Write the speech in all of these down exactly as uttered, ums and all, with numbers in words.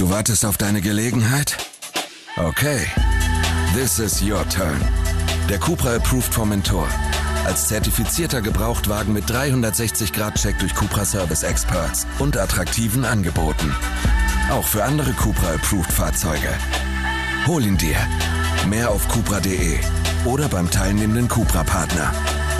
Du wartest auf deine Gelegenheit? Okay. This is your turn. Der Cupra Approved Formentor. Als zertifizierter Gebrauchtwagen mit dreihundertsechzig Grad Check durch Cupra Service Experts und attraktiven Angeboten. Auch für andere Cupra Approved Fahrzeuge. Hol ihn dir. Mehr auf cupra punkt de oder beim teilnehmenden Cupra-Partner.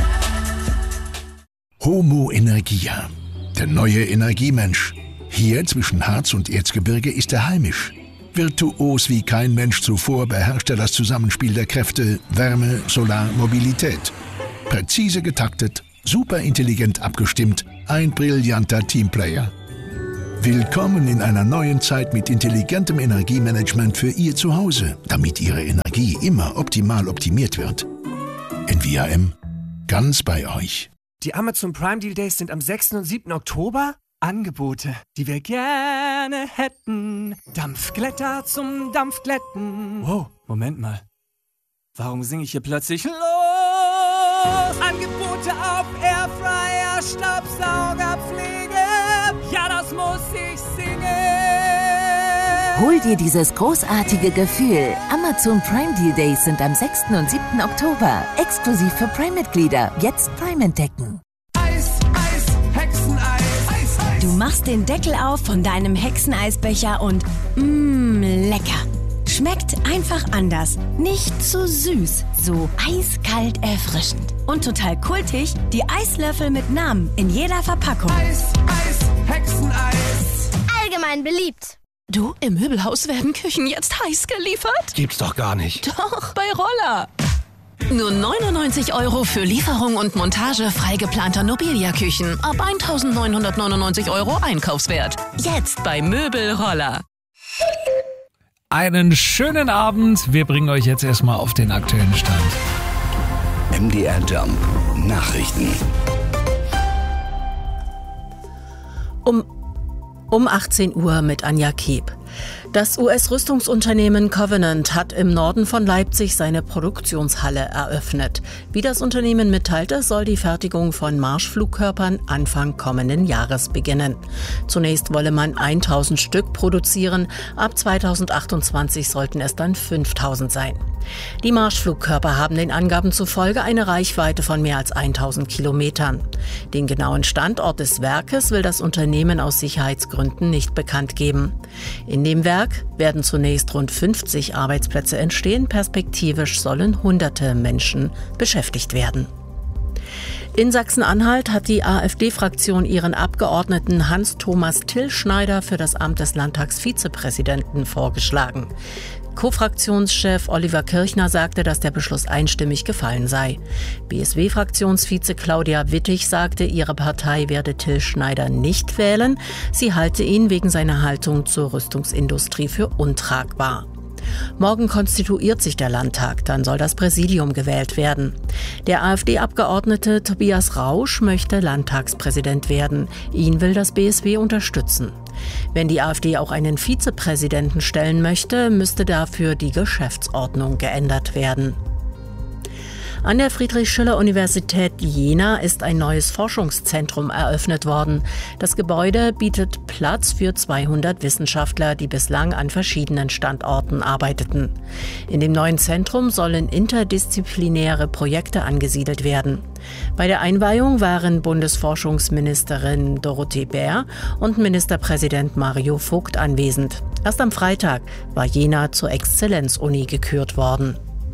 Homo Energia, der neue Energiemensch. Hier zwischen Harz und Erzgebirge ist er heimisch. Virtuos wie kein Mensch zuvor beherrscht er das Zusammenspiel der Kräfte Wärme, Solar, Mobilität. Präzise getaktet, superintelligent abgestimmt, ein brillanter Teamplayer. Willkommen in einer neuen Zeit mit intelligentem Energiemanagement für Ihr Zuhause, damit Ihre Energie immer optimal optimiert wird. N V I M, ganz bei euch. Die Amazon Prime Deal Days sind am sechsten und siebten Oktober. Angebote, die wir gerne hätten. Dampfglätter zum Dampfglätten. Wow, Moment mal. Warum singe ich hier plötzlich los? Angebote auf Airfryer, Staubsauger, Pflege. Ja, das muss ich singen. Hol dir dieses großartige Gefühl. Amazon Prime Deal Days sind am sechsten und siebten Oktober. Exklusiv für Prime-Mitglieder. Jetzt Prime entdecken. Eis, Eis, Hexeneis. Eis, Eis. Du machst den Deckel auf von deinem Hexeneisbecher und mmm, lecker. Schmeckt einfach anders. Nicht zu süß, so eiskalt erfrischend. Und total kultig, die Eislöffel mit Namen in jeder Verpackung. Eis, Eis, Hexeneis. Allgemein beliebt. Du, im Möbelhaus werden Küchen jetzt heiß geliefert? Gibt's doch gar nicht. Doch, bei Roller. Nur neunundneunzig Euro für Lieferung und Montage frei geplanter Nobilia-Küchen. Ab eintausendneunhundertneunundneunzig Euro Einkaufswert. Jetzt bei Möbelroller. Einen schönen Abend. Wir bringen euch jetzt erstmal auf den aktuellen Stand. M D R Jump Nachrichten. Um, um achtzehn Uhr mit Anja Keeb. Das U S-Rüstungsunternehmen Covenant hat im Norden von Leipzig seine Produktionshalle eröffnet. Wie das Unternehmen mitteilte, soll die Fertigung von Marschflugkörpern Anfang kommenden Jahres beginnen. Zunächst wolle man tausend Stück produzieren, ab zweitausendachtundzwanzig sollten es dann fünftausend sein. Die Marschflugkörper haben den Angaben zufolge eine Reichweite von mehr als tausend Kilometern. Den genauen Standort des Werkes will das Unternehmen aus Sicherheitsgründen nicht bekannt geben. In dem Werk werden zunächst rund fünfzig Arbeitsplätze entstehen, perspektivisch sollen hunderte Menschen beschäftigt werden. In Sachsen-Anhalt hat die AfD-Fraktion ihren Abgeordneten Hans-Thomas Tillschneider für das Amt des Landtagsvizepräsidenten vorgeschlagen. Co-Fraktionschef Oliver Kirchner sagte, dass der Beschluss einstimmig gefallen sei. B S W-Fraktionsvize Claudia Wittig sagte, ihre Partei werde Till Schneider nicht wählen. Sie halte ihn wegen seiner Haltung zur Rüstungsindustrie für untragbar. Morgen konstituiert sich der Landtag, dann soll das Präsidium gewählt werden. Der AfD-Abgeordnete Tobias Rausch möchte Landtagspräsident werden. Ihn will das B S W unterstützen. Wenn die AfD auch einen Vizepräsidenten stellen möchte, müsste dafür die Geschäftsordnung geändert werden. An der Friedrich-Schiller-Universität Jena ist ein neues Forschungszentrum eröffnet worden. Das Gebäude bietet Platz für zweihundert Wissenschaftler, die bislang an verschiedenen Standorten arbeiteten. In dem neuen Zentrum sollen interdisziplinäre Projekte angesiedelt werden. Bei der Einweihung waren Bundesforschungsministerin Dorothee Bär und Ministerpräsident Mario Vogt anwesend. Erst am Freitag war Jena zur Exzellenzuni gekürt worden.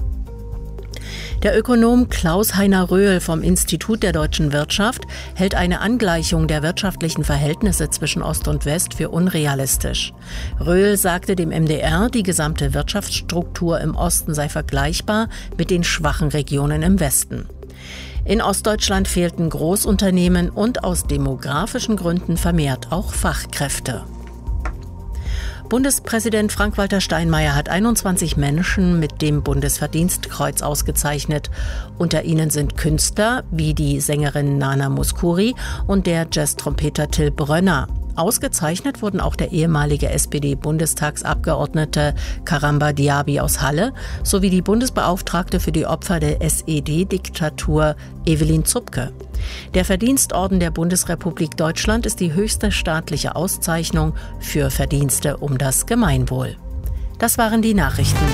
Der Ökonom Klaus-Heiner Röhl vom Institut der deutschen Wirtschaft hält eine Angleichung der wirtschaftlichen Verhältnisse zwischen Ost und West für unrealistisch. Röhl sagte dem M D R, die gesamte Wirtschaftsstruktur im Osten sei vergleichbar mit den schwachen Regionen im Westen. In Ostdeutschland fehlten Großunternehmen und aus demografischen Gründen vermehrt auch Fachkräfte. Bundespräsident Frank-Walter Steinmeier hat einundzwanzig Menschen mit dem Bundesverdienstkreuz ausgezeichnet. Unter ihnen sind Künstler wie die Sängerin Nana Mouskouri und der Jazz-Trompeter Till Brönner. Ausgezeichnet wurden auch der ehemalige S P D-Bundestagsabgeordnete Karamba Diaby aus Halle sowie die Bundesbeauftragte für die Opfer der S E D-Diktatur Evelyn Zupke. Der Verdienstorden der Bundesrepublik Deutschland ist die höchste staatliche Auszeichnung für Verdienste um das Gemeinwohl. Das waren die Nachrichten.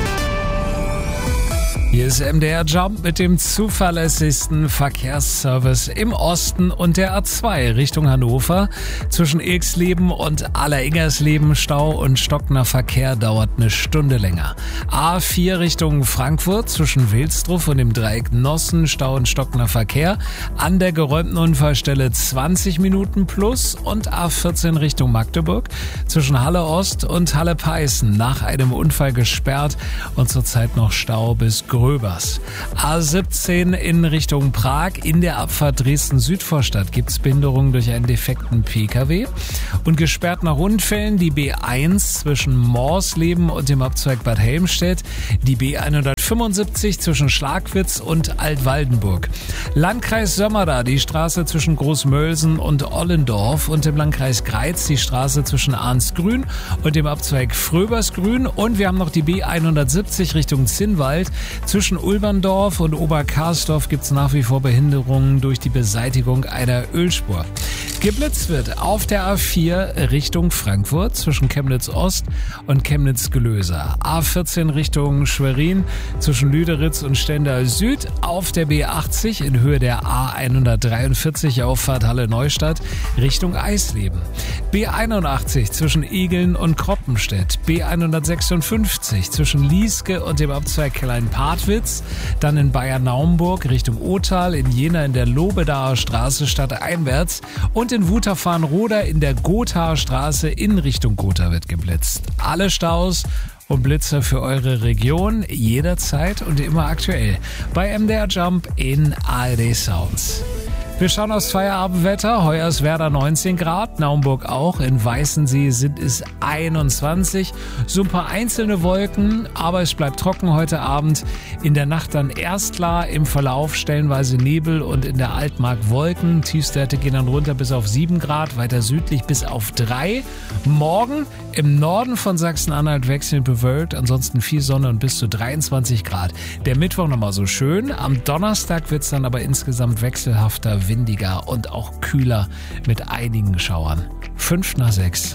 Hier ist M D R Jump mit dem zuverlässigsten Verkehrsservice im Osten und der A zwei Richtung Hannover. Zwischen Ilksleben und Alleringgersleben Stau und stockender Verkehr dauert eine Stunde länger. A vier Richtung Frankfurt zwischen Wilsdruff und dem Dreieck Nossen Stau und stockender Verkehr. An der geräumten Unfallstelle zwanzig Minuten plus und A vierzehn Richtung Magdeburg zwischen Halle Ost und Halle Peißen nach einem Unfall gesperrt und zurzeit noch Stau bis Gröbers. A siebzehn in Richtung Prag. In der Abfahrt Dresden-Südvorstadt gibt es Behinderungen durch einen defekten Pkw. Und gesperrt nach Unfällen die B eins zwischen Morsleben und dem Abzweig Bad Helmstedt. Die B hundertfünfundsiebzig zwischen Schlagwitz und Altwaldenburg. Landkreis Sömmerda die Straße zwischen Großmölsen und Ollendorf. Und im Landkreis Greiz die Straße zwischen Arnsgrün und dem Abzweig Fröbersgrün. Und wir haben noch die B hundertsiebzig Richtung Zinnwald. Zwischen Ulberndorf und Oberkarsdorf gibt es nach wie vor Behinderungen durch die Beseitigung einer Ölspur. Geblitzt wird auf der A vier Richtung Frankfurt zwischen Chemnitz Ost und Chemnitz Gelöser. A vierzehn Richtung Schwerin zwischen Lüderitz und Stendal Süd. Auf der B achtzig in Höhe der A hundertdreiundvierzig Auffahrt Halle Neustadt Richtung Eisleben. B einundachtzig zwischen Egeln und Kroppenstedt. B hundertsechsundfünfzig zwischen Lieske und dem Abzweig Klein-Partwitz. Dann in Bayern-Naumburg Richtung Othal, in Jena in der Lobedaer Straße stadteinwärts und in Wutachfarnroda in der Gothaer Straße in Richtung Gotha wird geblitzt. Alle Staus und Blitzer für eure Region jederzeit und immer aktuell bei M D R Jump in A R D Sounds. Wir schauen aufs Feierabendwetter. Hoyerswerda neunzehn Grad, Naumburg auch. In Weißensee sind es einundzwanzig. So ein paar einzelne Wolken, aber es bleibt trocken heute Abend. In der Nacht dann erst klar, im Verlauf stellenweise Nebel und in der Altmark Wolken. Tiefstwerte gehen dann runter bis auf sieben Grad, weiter südlich bis auf drei. Morgen im Norden von Sachsen-Anhalt wechselnd bewölkt, ansonsten viel Sonne und bis zu dreiundzwanzig Grad. Der Mittwoch nochmal so schön. Am Donnerstag wird es dann aber insgesamt wechselhafter, windiger und auch kühler mit einigen Schauern. Fünf nach sechs.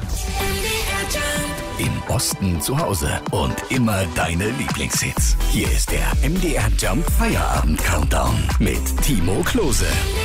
Im Osten zu Hause und immer deine Lieblingshits. Hier ist der M D R Jump Feierabend Countdown mit Timo Klose.